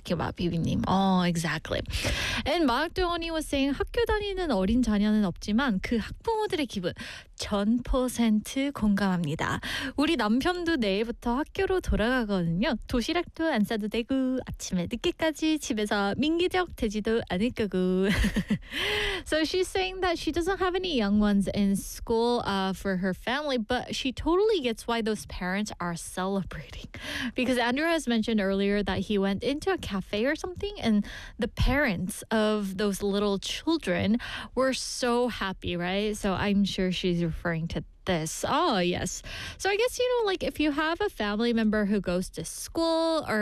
talking about, 비비님. Oh, exactly. And 마학도원이 was saying 학교 다니는 어린 자녀는 없지만 그 학부모들의 기분 1000% 공감합니다. 우리 남편도 내일부터 학교로 돌아가거든요. 도시락도 안 싸도 되고 아침에 늦게까지 집에서 민기적 되지도 않을 거고. So she's saying that she doesn't have any young ones in school for her family, but she totally gets why those parents are celebrating. Because Andrew has mentioned earlier that he went into a cafe or something and the parents of those little children were so happy, right? So I'm sure she's referring to this. Oh, yes. So I guess, like if you have a family member who goes to school or,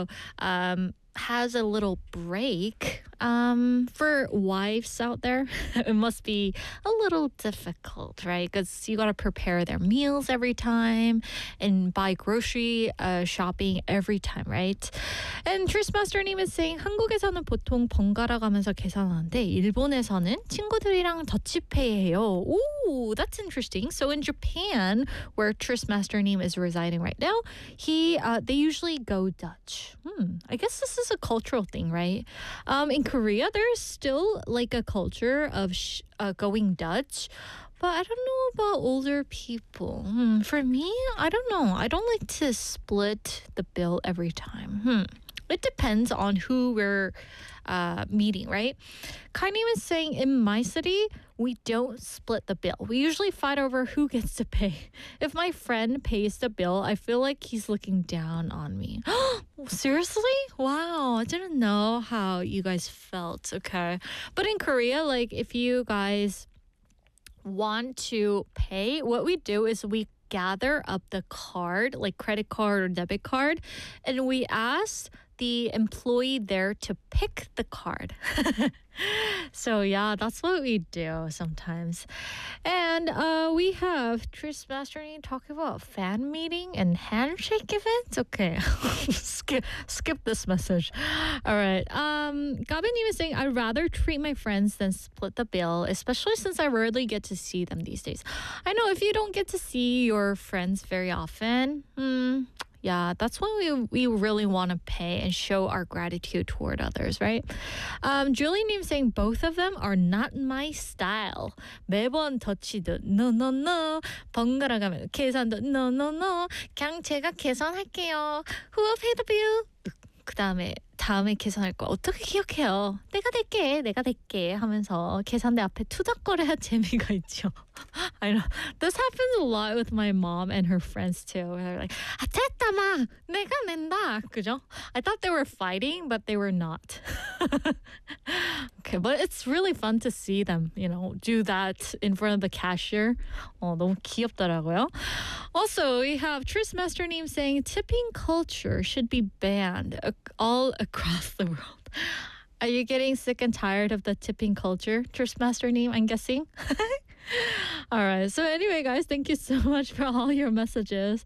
has a little break, for wives out there, it must be a little difficult, right? Because you got to prepare their meals every time and buy grocery shopping every time, right? And Tristmaster님 is saying 한국에서는 보통 번갈아 가면서 계산하는데 일본에서는 친구들이랑 더치페이 해요. Ooh, that's interesting. So in Japan, where Tristmaster님 is residing right now, they usually go Dutch. I guess this is a cultural thing, right? In Korea, there's still like a culture of going Dutch, but I don't know about older people. For me, I don't know. I don't like to split the bill every time. It depends on who we're meeting, right? Kaini was saying in my city, we don't split the bill. We usually fight over who gets to pay. If my friend pays the bill, I feel like he's looking down on me. Seriously? Wow, I didn't know how you guys felt. Okay. But in Korea, like if you guys want to pay, what we do is we gather up the card, like credit card or debit card, and we ask the employee there to pick the card. So yeah, that's what we do sometimes. And we have Tristmaster님 talking about fan meeting and handshake events. Okay, skip this message. All right. Gabinim is saying I'd rather treat my friends than split the bill, especially since I rarely get to see them these days. I know if you don't get to see your friends very often, yeah, that's when we really want to pay and show our gratitude toward others, right? Julie님 saying both of them are not my style. 매번 터치도 no. 번갈아 가면 계산도 no. 그냥 제가 계산할게요. Who will pay the bill? 다음에 계산할 거 어떻게 기억해요? 내가 낼게 하면서 계산대 앞에 투닥거려야 재미가 있죠. I know. This happens a lot with my mom and her friends too. They're like, 됐다 마, 내가 낸다. 그죠? I thought they were fighting, but they were not. Okay, but it's really fun to see them, do that in front of the cashier. 너무 귀엽더라고요. Also, we have Tristmaster님 saying tipping culture should be banned all across the world. Are you getting sick and tired of the tipping culture, Tristmaster님, I'm guessing? All right. So anyway, guys, thank you so much for all your messages.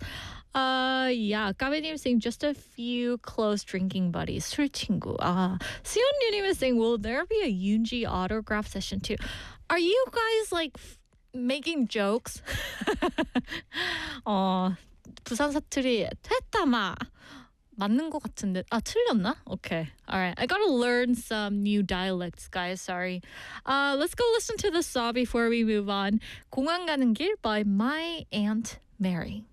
까베님 saying just a few close drinking buddies. 술 친구. 수연유님 is saying, will there be a Yoonji autograph session too? Are you guys like making jokes? 부산 사투리 됐다마. 맞는 것 같은데. 틀렸나? Okay. All right. I gotta learn some new dialects, guys. Sorry. Let's go listen to the song before we move on. 공항 가는 길 by My Aunt Mary.